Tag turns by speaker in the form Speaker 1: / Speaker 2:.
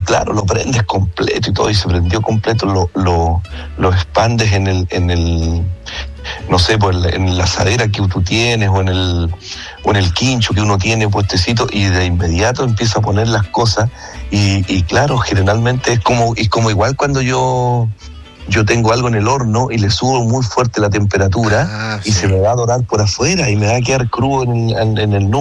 Speaker 1: claro, lo prendes completo y todo, y se prendió completo, lo expandes en el no sé, pues en la asadera que tú tienes o en el quincho que uno tiene puestecito, y de inmediato empieza a poner las cosas y claro, generalmente es como igual cuando yo tengo algo en el horno y le subo muy fuerte la temperatura y
Speaker 2: sí.
Speaker 1: se me va a dorar por afuera y me va a quedar crudo en el